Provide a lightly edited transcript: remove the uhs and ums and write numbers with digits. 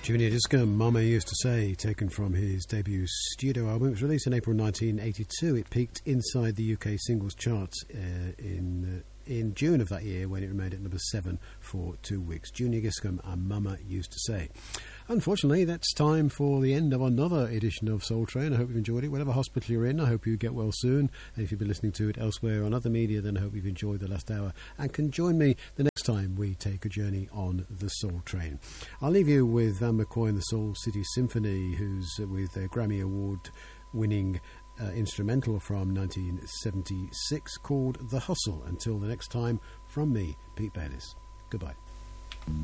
Junior Disco, Mama Used to Say, taken from his debut studio album. It was released in April 1982. It peaked inside the UK singles charts in June of that year, when it remained at number 7 for 2 weeks. Junior Giscombe and Mama Used to Say. Unfortunately, that's time for the end of another edition of Soul Train. I hope you've enjoyed it. Whatever hospital you're in, I hope you get well soon. And if you've been listening to it elsewhere on other media, then I hope you've enjoyed the last hour and can join me the next time we take a journey on the Soul Train. I'll leave you with Van McCoy and the Soul City Symphony, who's with their Grammy Award winning instrumental from 1976 called The Hustle. Until the next time, from me, Pete Bayliss. Goodbye.